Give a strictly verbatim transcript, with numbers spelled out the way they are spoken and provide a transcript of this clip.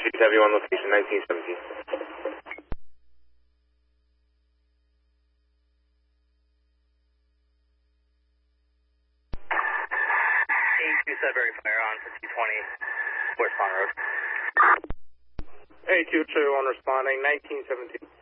two seventy-one, location nineteen seventeen. two set verifier on for two twenty West Pond Road. A two two one responding, nineteen seventeen.